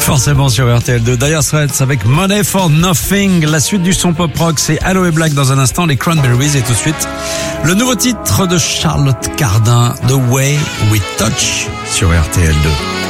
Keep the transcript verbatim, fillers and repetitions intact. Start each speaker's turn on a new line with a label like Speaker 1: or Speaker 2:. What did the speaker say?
Speaker 1: Forcément sur R T L deux. Dire Straits avec Money for Nothing. La suite du son pop rock, c'est Aloe Black dans un instant, les Cranberries, et tout de suite le nouveau titre de Charlotte Cardin, The Way We Touch sur R T L deux.